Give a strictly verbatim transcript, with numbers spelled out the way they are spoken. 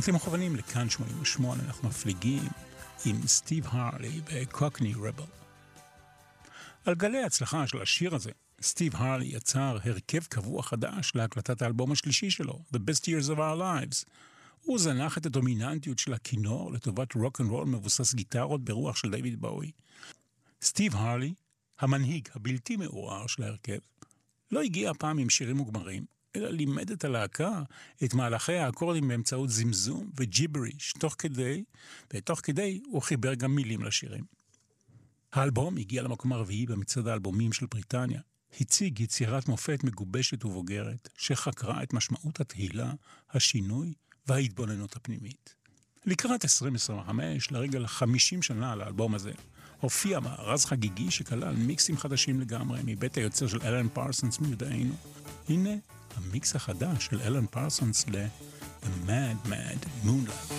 אתם מכוונים לכאן שמונים ושמונה, אנחנו מפליגים עם סטיב הרלי בקוקני רבל. על גלי ההצלחה של השיר הזה, סטיב הרלי יצר הרכב קבוע חדש להקלטת האלבום השלישי שלו, The Best Years of Our Lives. הוא זנח את הדומיננטיות של הכינור לטובת רוק אנד רול מבוסס גיטרות ברוח של דיוויד בואי. סטיב הרלי, המנהיג הבלתי מעורער של ההרכב, לא הגיע הפעם עם שירים מוגמרים, אלא לימד את הלהקה את מהלכי האקורדים באמצעות זמזום וג'יבריש, תוך כדי, ותוך כדי הוא חיבר גם מילים לשירים. האלבום הגיע למקום הרביעי במצעד האלבומים של בריטניה, הציג יצירת מופת מגובשת ובוגרת, שחקרה את משמעות התהילה, השינוי וההתבוננות הפנימית. לקראת עשרים עשרים וחמש, לרגע ל-חמישים שנה על האלבום הזה, הופיע מארז חגיגי שכלל מיקסים חדשים לגמרי מבית היוצר של אלן פרסונס מיודענו. הנה המיקס החדש של אלן פרסונס ל- The Mad Mad Moonlight.